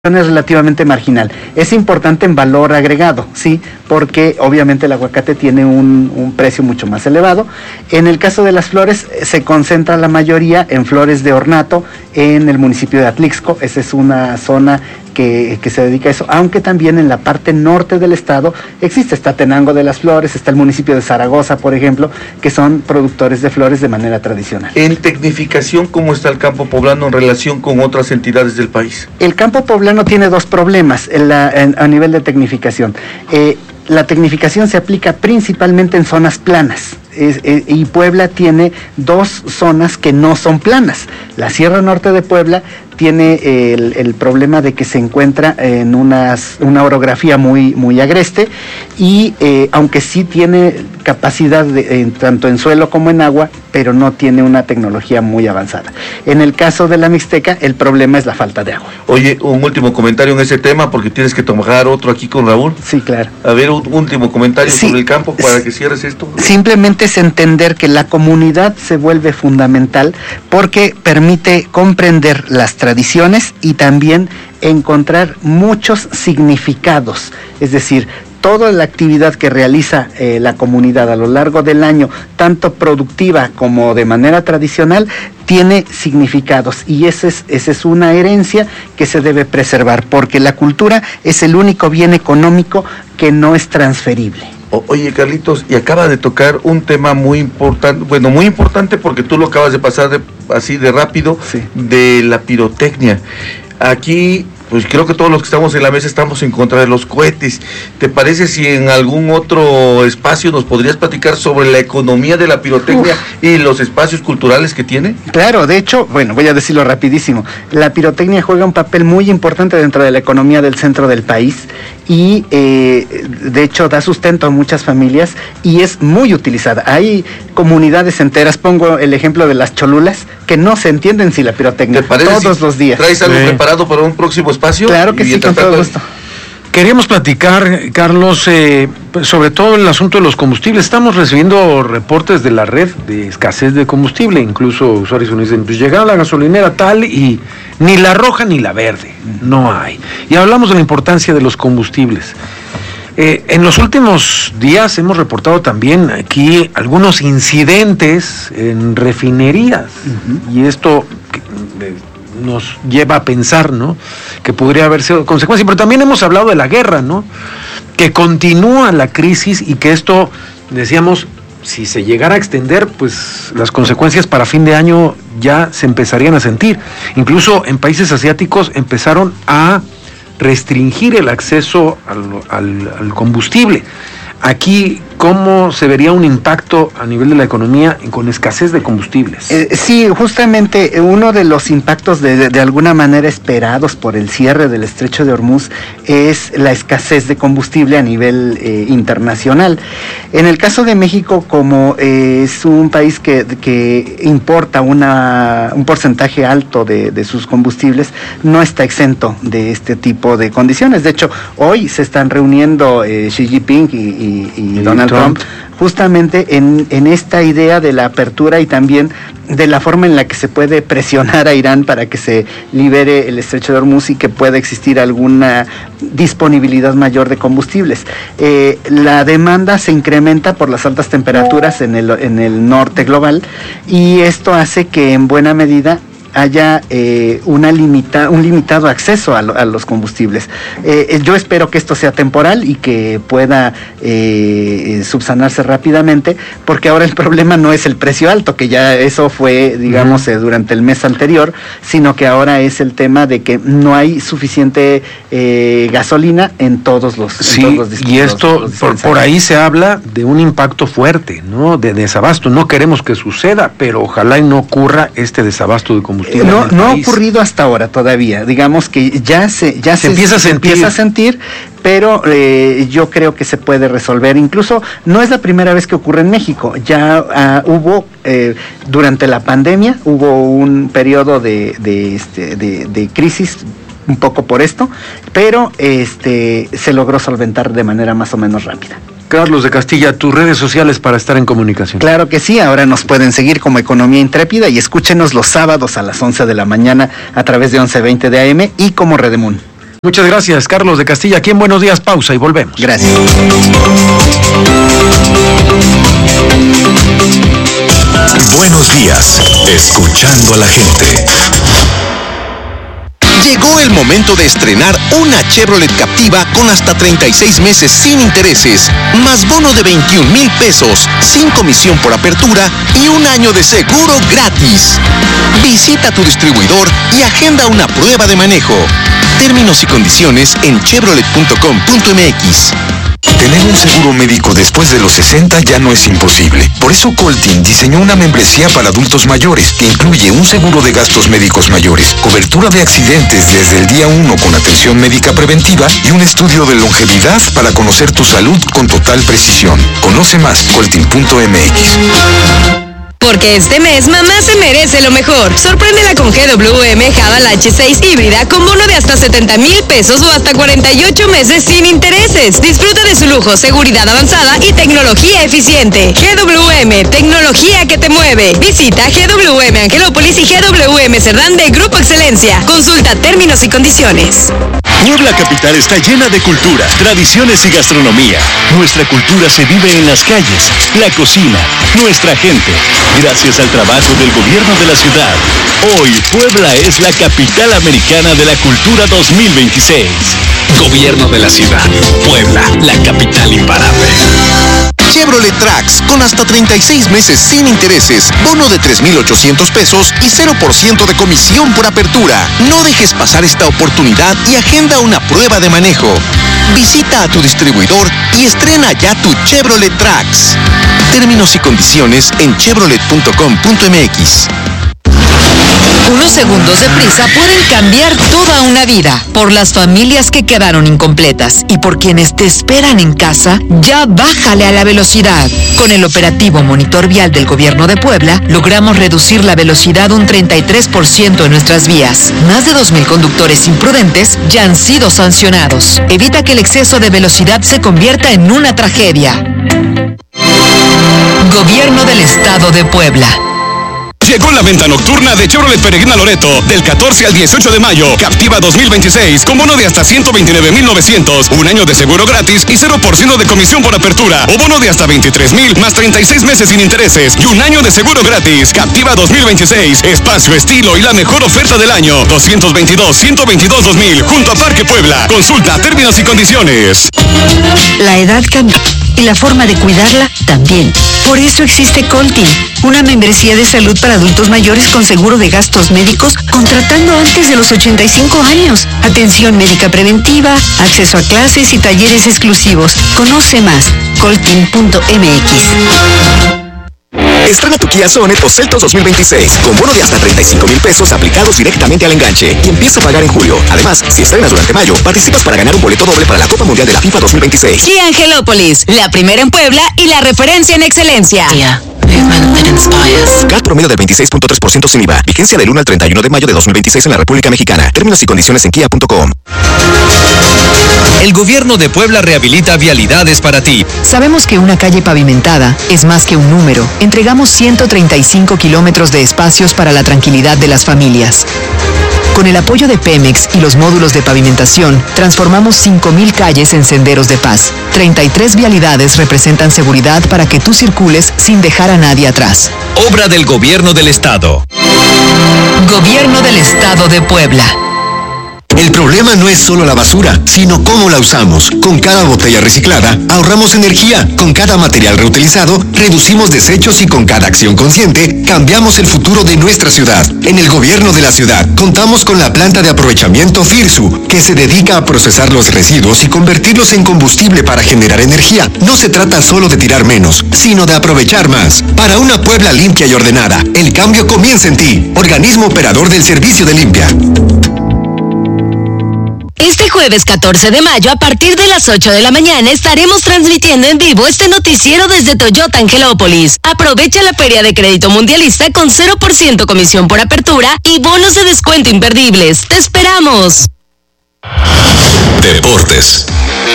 es relativamente marginal. Es importante en valor agregado, sí, porque obviamente el aguacate tiene un precio mucho más elevado. En el caso de las flores, se concentra la mayoría en flores de ornato en el municipio de Atlixco. Esa es una zona que se dedica a eso, aunque también en la parte norte del estado existe, está Tenango de las Flores, está el municipio de Zaragoza, por ejemplo, que son productores de flores de manera tradicional. En tecnificación, ¿cómo está el campo poblano en relación con otras entidades del país? El campo poblano tiene dos problemas a nivel de tecnificación. La tecnificación se aplica principalmente en zonas planas. Y Puebla tiene dos zonas que no son planas. La Sierra Norte de Puebla tiene el problema de que se encuentra en una orografía muy agreste y aunque sí tiene capacidad tanto en suelo como en agua, pero no tiene una tecnología muy avanzada. En el caso de la Mixteca, el problema es la falta de agua. Oye, un último comentario en ese tema, porque tienes que tomar otro aquí con Raúl. Sí, claro. A ver, un último comentario sobre el campo para que cierres esto. Simplemente es entender que la comunidad se vuelve fundamental porque permite comprender las tradiciones y también encontrar muchos significados, es decir, toda la actividad que realiza la comunidad a lo largo del año, tanto productiva como de manera tradicional, tiene significados y esa es una herencia que se debe preservar, porque la cultura es el único bien económico que no es transferible. Oye, Carlitos, y acaba de tocar un tema muy importante, bueno, muy importante porque tú lo acabas de pasar así de rápido, sí, de la pirotecnia. Aquí, pues creo que todos los que estamos en la mesa estamos en contra de los cohetes. ¿Te parece si en algún otro espacio nos podrías platicar sobre la economía de la pirotecnia y los espacios culturales que tiene? Claro, de hecho, bueno, voy a decirlo rapidísimo. La pirotecnia juega un papel muy importante dentro de la economía del centro del país y de hecho da sustento a muchas familias y es muy utilizada. Hay comunidades enteras, pongo el ejemplo de las Cholulas, que no se entienden sin la pirotecnia todos los días. ¿Traes algo preparado para un próximo espacio? Claro que sí, con todo gusto. Queríamos platicar, Carlos, sobre todo el asunto de los combustibles. Estamos recibiendo reportes de la red de escasez de combustible, incluso usuarios nos dicen, pues llegaba la gasolinera tal y ni la roja ni la verde, no hay. Y hablamos de la importancia de los combustibles. En los últimos días hemos reportado también aquí algunos incidentes en refinerías, y esto nos lleva a pensar, ¿no?, que podría haber sido consecuencia, pero también hemos hablado de la guerra, ¿no?, que continúa la crisis y que esto, decíamos, si se llegara a extender, pues las consecuencias para fin de año ya se empezarían a sentir. Incluso en países asiáticos empezaron a restringir el acceso al combustible. Aquí, ¿cómo se vería un impacto a nivel de la economía con escasez de combustibles? Sí, justamente uno de los impactos de alguna manera esperados por el cierre del Estrecho de Hormuz es la escasez de combustible a nivel internacional. En el caso de México, como es un país que importa un porcentaje alto de sus combustibles, no está exento de este tipo de condiciones. De hecho, hoy se están reuniendo Xi Jinping y Donald Trump justamente en esta idea de la apertura y también de la forma en la que se puede presionar a Irán para que se libere el Estrecho de Hormuz y que pueda existir alguna disponibilidad mayor de combustibles. La demanda se incrementa por las altas temperaturas en el norte global y esto hace que en buena medida haya un limitado acceso a los combustibles. Yo espero que esto sea temporal y que pueda subsanarse rápidamente, porque ahora el problema no es el precio alto, que ya eso fue, digamos, durante el mes anterior, sino que ahora es el tema de que no hay suficiente gasolina en todos los y esto, por ahí se habla de un impacto fuerte, ¿no?, de desabasto. No queremos que suceda, pero ojalá y no ocurra este desabasto de combustible. No ha ocurrido hasta ahora todavía, digamos que ya se empieza a sentir, pero yo creo que se puede resolver. Incluso no es la primera vez que ocurre en México, ya hubo durante la pandemia, hubo un periodo de crisis un poco por esto, pero se logró solventar de manera más o menos rápida. Carlos de Castilla, tus redes sociales para estar en comunicación. Claro que sí, ahora nos pueden seguir como Economía Intrépida y escúchenos los sábados a las 11 de la mañana a través de 11:20 de AM y como Redemun. Muchas gracias, Carlos de Castilla. Aquí en Buenos Días, pausa y volvemos. Gracias. Buenos días, escuchando a la gente. Llegó el momento de estrenar una Chevrolet Captiva con hasta 36 meses sin intereses, más bono de 21,000 pesos, sin comisión por apertura y un año de seguro gratis. Visita tu distribuidor y agenda una prueba de manejo. Términos y condiciones en chevrolet.com.mx. Tener un seguro médico después de los 60 ya no es imposible. Por eso Coltin diseñó una membresía para adultos mayores que incluye un seguro de gastos médicos mayores, cobertura de accidentes desde el día 1 con atención médica preventiva y un estudio de longevidad para conocer tu salud con total precisión. Conoce más, coltin.mx. Porque este mes mamá se merece lo mejor. Sorpréndela con GWM Haval H6 híbrida con bono de hasta 70,000 pesos o hasta 48 meses sin intereses. Disfruta de su lujo, seguridad avanzada y tecnología eficiente. GWM, tecnología que te mueve. Visita GWM Angelópolis y GWM Cerdán de Grupo Excelencia. Consulta términos y condiciones. Puebla Capital está llena de cultura, tradiciones y gastronomía. Nuestra cultura se vive en las calles, la cocina, nuestra gente. Gracias al trabajo del gobierno de la ciudad, hoy Puebla es la capital americana de la cultura 2026. Gobierno de la ciudad. Puebla, la capital imparable. Chevrolet Trax con hasta 36 meses sin intereses, bono de 3,800 pesos y 0% de comisión por apertura. No dejes pasar esta oportunidad y agenda una prueba de manejo. Visita a tu distribuidor y estrena ya tu Chevrolet Trax. Términos y condiciones en chevrolet.com.mx. Unos segundos de prisa pueden cambiar toda una vida. Por las familias que quedaron incompletas y por quienes te esperan en casa, ya bájale a la velocidad. Con el operativo Monitor Vial del Gobierno de Puebla, logramos reducir la velocidad un 33% en nuestras vías. Más de 2,000 conductores imprudentes ya han sido sancionados. Evita que el exceso de velocidad se convierta en una tragedia. Gobierno del Estado de Puebla. Llegó la venta nocturna de Chevrolet Peregrina Loreto del 14 al 18 de mayo. Captiva 2026 con bono de hasta 129,900, un año de seguro gratis y 0% de comisión por apertura o bono de hasta 23,000 más 36 meses sin intereses y un año de seguro gratis. Captiva 2026, espacio, estilo y la mejor oferta del año. 222-122-2000 junto a Parque Puebla. Consulta términos y condiciones. La edad cambia y la forma de cuidarla también. Por eso existe Coltin, una membresía de salud para adultos mayores con seguro de gastos médicos contratando antes de los 85 años. Atención médica preventiva, acceso a clases y talleres exclusivos. Conoce más, coltin.mx. Estrena tu Kia Sonet o Seltos 2026 con bono de hasta 35,000 pesos aplicados directamente al enganche y empieza a pagar en julio. Además, si estrenas durante mayo, participas para ganar un boleto doble para la Copa Mundial de la FIFA 2026. Kia Angelópolis, la primera en Puebla y la referencia en excelencia. CAT promedio del 26.3% sin IVA. Vigencia del 1 al 31 de mayo de 2026 en la República Mexicana. Términos y condiciones en kia.com. El gobierno de Puebla rehabilita vialidades para ti. Sabemos que una calle pavimentada es más que un número. Entregamos 135 kilómetros de espacios para la tranquilidad de las familias. Con el apoyo de Pemex y los módulos de pavimentación, transformamos 5,000 calles en senderos de paz. 33 vialidades representan seguridad para que tú circules sin dejar a nadie atrás. Obra del Gobierno del Estado. Gobierno del Estado de Puebla. El problema no es solo la basura, sino cómo la usamos. Con cada botella reciclada, ahorramos energía. Con cada material reutilizado, reducimos desechos y con cada acción consciente, cambiamos el futuro de nuestra ciudad. En el gobierno de la ciudad, contamos con la planta de aprovechamiento FIRSU, que se dedica a procesar los residuos y convertirlos en combustible para generar energía. No se trata solo de tirar menos, sino de aprovechar más. Para una Puebla limpia y ordenada, el cambio comienza en ti. Organismo operador del Servicio de Limpia. Este jueves 14 de mayo, a partir de las 8 de la mañana, estaremos transmitiendo en vivo este noticiero desde Toyota Angelópolis. Aprovecha la feria de crédito mundialista con 0% comisión por apertura y bonos de descuento imperdibles. ¡Te esperamos! Deportes.